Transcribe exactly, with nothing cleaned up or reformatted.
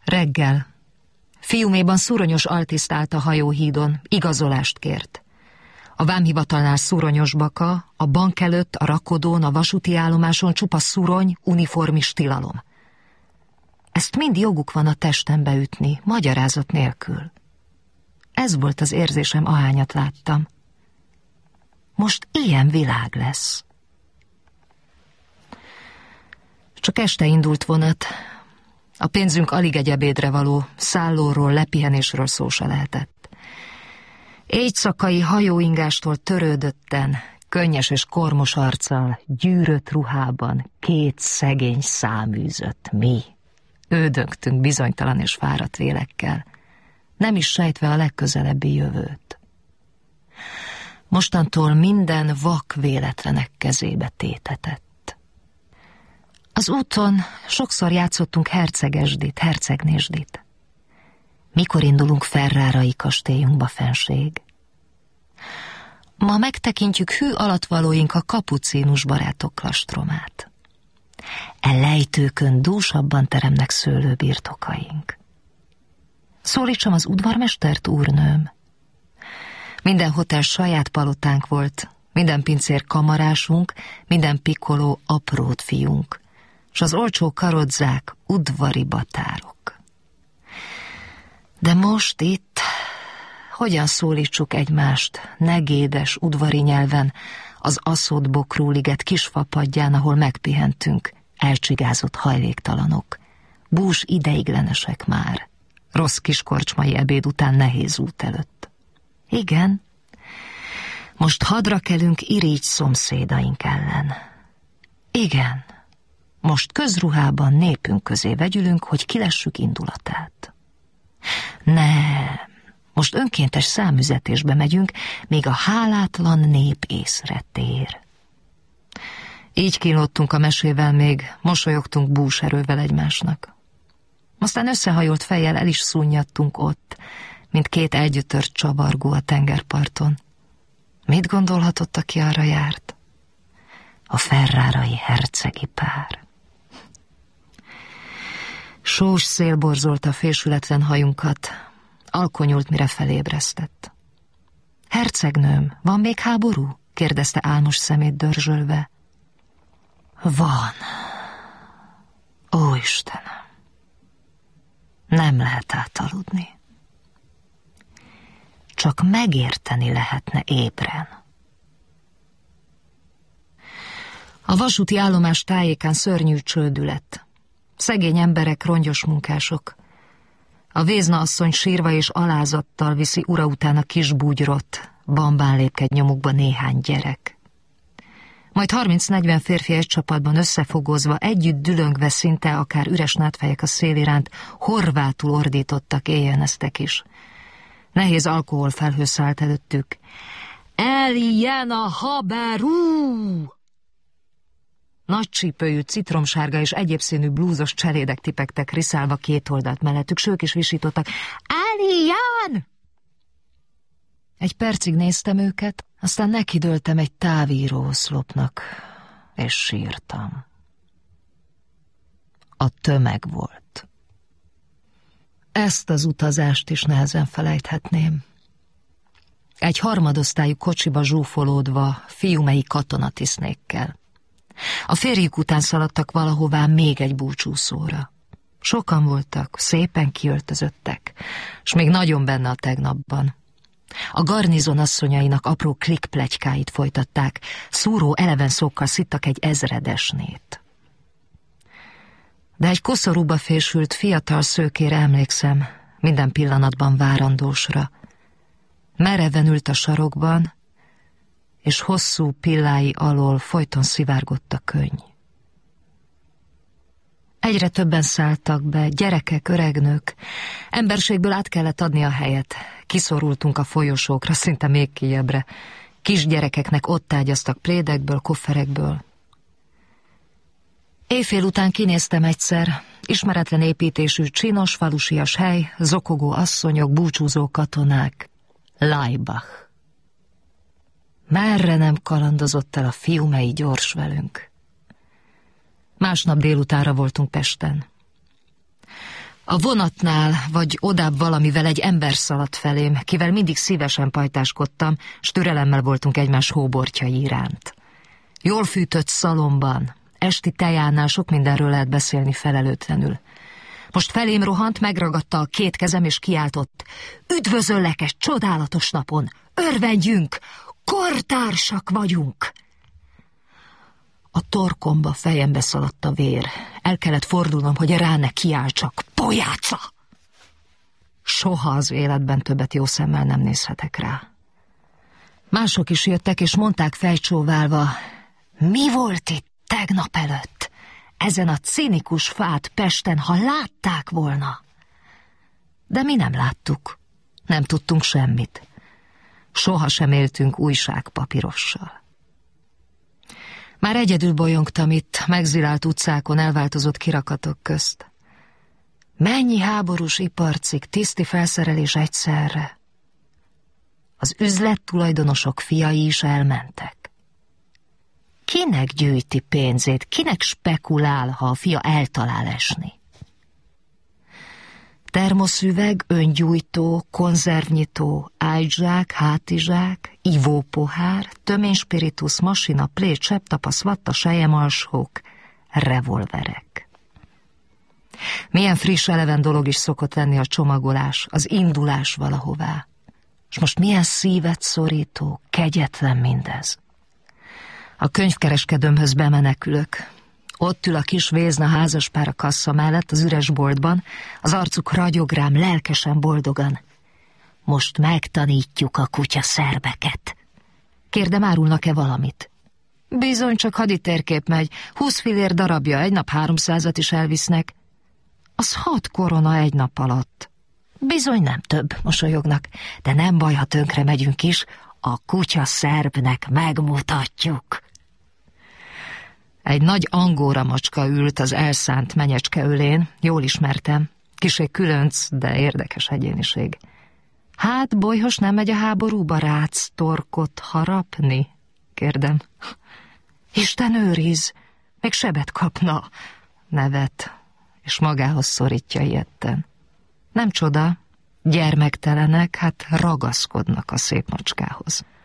Reggel. Fiuméban Szuronyos altiszt állt a hajóhídon, igazolást kért. A vámhivatalnál Szuronyos baka, a bank előtt, a rakodón, a vasúti állomáson csupa szurony, uniformis tilalom. Ezt mind joguk van a testembe ütni, magyarázat nélkül. Ez volt az érzésem, ahányat láttam. Most ilyen világ lesz. Csak este indult vonat. A pénzünk alig egy ebédre való, szállóról, lepihenésről szó se lehetett. Éjszakai hajóingástól törődötten, könnyes és kormos arccal, gyűrött ruhában két szegény száműzött mi. Ődögtünk bizonytalan és fáradt vélekkel, nem is sejtve a legközelebbi jövőt. Mostantól minden vak véletlenek kezébe tétetett. Az úton sokszor játszottunk hercegesdit, hercegnésdit. Mikor indulunk Ferrárai kastélyunkba, fenség? Ma megtekintjük hű alattvalóink a kapucínus barátok klastromát. E lejtőkön dúsabban teremnek szőlőbirtokaink. Szólítsam az udvarmestert, úrnőm? Minden hotel saját palotánk volt, minden pincér kamarásunk, minden pikkoló aprót fiunk, s az olcsó karodzák udvari batárok. De most itt, hogyan szólítsuk egymást negédes udvari nyelven az Aszod Bokrúliget kisfapadján, ahol megpihentünk, elcsigázott hajléktalanok, bús ideiglenesek már, rossz kiskorcsmai ebéd után nehéz út előtt. Igen, most hadra kelünk irigy szomszédaink ellen. Igen, most közruhában népünk közé vegyülünk, hogy kilessük indulatát. Nem, most önkéntes számüzetésbe megyünk, még a hálátlan nép észre tér. Így kínlottunk a mesével, még mosolyogtunk búserővel egymásnak. Aztán összehajolt fejjel el is szunnyadtunk ott, mint két elgyötört csavargó a tengerparton. Mit gondolhatott, aki arra járt? A ferrárai hercegi pár. Sós szél borzolta a fésületlen hajunkat, alkonyult, mire felébresztett. Hercegnőm, van még háború? Kérdezte álmos szemét dörzsölve. Van. Ó, Istenem! Nem lehet átaludni. Csak megérteni lehetne ébren. A vasúti állomás tájékán szörnyű csődület. Szegény emberek, rongyos munkások. A Vézna asszony sírva és alázattal viszi ura után a kis bugyrot, bambán lépked nyomukba néhány gyerek. Majd harminc-negyven férfi egy csapatban összefogozva, együtt dülöngve, szinte akár üres nádfejek a szél iránt, horvátul ordítottak, éjjeleztek is. Nehéz alkohol felhő szállt előttük. Eljen a haberú! Nagy csípőjű, citromsárga és egyéb színű blúzos cselédek tipegtek riszálva két oldalt mellettük, s ők is visítottak. Eljen! Egy percig néztem őket, aztán nekidőltem egy távíró oszlopnak, és sírtam. A tömeg volt. Ezt az utazást is nehezen felejthetném. Egy harmadosztályú kocsiba zsúfolódva, fiumei katonatisztnékkel. A férjük után szaladtak valahová még egy búcsúszóra. Sokan voltak, szépen kiöltözöttek, s még nagyon benne a tegnapban. A garnizon asszonyainak apró klikplegykáit folytatták, szúró eleven szókkal szittak egy ezredesnét. De egy koszorúba fésült fiatal szőkére emlékszem, minden pillanatban várandósra. Mereven ült a sarokban, és hosszú pillái alól folyton szivárgott a könny. Egyre többen szálltak be, gyerekek, öregnők. Emberségből át kellett adni a helyet. Kiszorultunk a folyosókra, szinte még kijebbre. Kisgyerekeknek ott ágyaztak prédekből, kofferekből. Éjfél után kinéztem egyszer, ismeretlen építésű, csinos, falusias hely, zokogó asszonyok, búcsúzó katonák. Laibach. Merre nem kalandozott el a fiumei gyors velünk. Másnap délutára voltunk Pesten. A vonatnál, vagy odább valamivel egy ember szaladt felém, kivel mindig szívesen pajtáskodtam, s türelemmel voltunk egymás hóbortjai iránt. Jól fűtött szalomban, esti tejánál sok mindenről lehet beszélni felelőtlenül. Most felém rohant, megragadta a két kezem és kiáltott: üdvözöllek egy csodálatos napon! Örvendjünk! Kortársak vagyunk! A torkomba, fejembe szaladt a vér. El kellett fordulnom, hogy rá ne kiáltsak. Pojáca! Soha az életben többet jó szemmel nem nézhetek rá. Mások is jöttek, és mondták fejcsóválva: mi volt itt tegnap előtt? Ezen a cinikus fát Pesten, ha látták volna. De mi nem láttuk. Nem tudtunk semmit. Soha sem éltünk újságpapírossal. Már egyedül bolyongtam itt, megzilált utcákon, elváltozott kirakatok közt. Mennyi háborús iparcik, tiszti felszerelés egyszerre. Az üzlettulajdonosok fiai is elmentek. Kinek gyűjti pénzét, kinek spekulál, ha a fia eltalál esni? Termoszüveg, öngyújtó, konzervnyitó, ágyzsák, hátizsák, ivópohár, töményspiritusz, masina, plét, sepptapasz, vatta, selyemalsók, revolverek. Milyen friss, eleven dolog is szokott lenni a csomagolás, az indulás valahová. És most milyen szívet szorító, kegyetlen mindez. A könyvkereskedőmhöz bemenekülök. Ott ül a kis Vézna házaspár a kassa mellett az üres boltban, az arcuk ragyog rám lelkesen, boldogan. Most megtanítjuk a kutya szerbeket. Kérdem, árulnak-e valamit? Bizony, csak haditérkép megy, húsz fillér darabja, egy nap háromszázat is elvisznek. Az hat korona egy nap alatt. Bizony nem több, mosolyognak, de nem baj, ha tönkre megyünk is, a kutya szerbnek megmutatjuk. Egy nagy angóra macska ült az elszánt menyecske ölén, jól ismertem, kissé különc, de érdekes egyéniség. Hát, bolyhos nem megy a háborúba, rác torkot harapni? Kérdem. Isten őriz, még sebet kapna. Nevet, és magához szorítja ilyetten. Nem csoda, gyermektelenek, hát ragaszkodnak a szép macskához.